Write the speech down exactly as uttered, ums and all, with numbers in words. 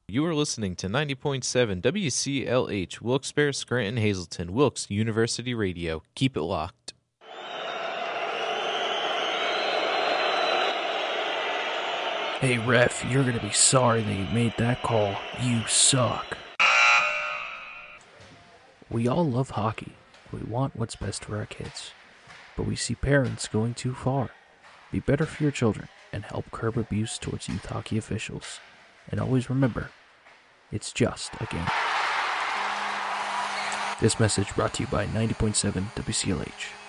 You are listening to ninety point seven W C L H, Wilkes-Barre, Scranton, Hazleton, Wilkes University Radio. Keep it locked. Hey, ref, you're going to be sorry that you made that call. You suck. We all love hockey. We want what's best for our kids. But we see parents going too far. Be better for your children and help curb abuse towards youth hockey officials. And always remember, it's just a game. This message brought to you by ninety point seven W C L H.